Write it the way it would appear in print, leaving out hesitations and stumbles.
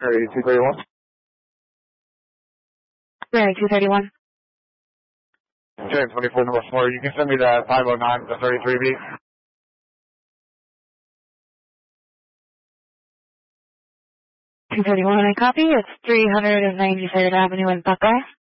Area 231. Area 231. 1024 North 4. You can send me that 509 to 33B. 231, I copy. It's 393rd Avenue in Buckeye.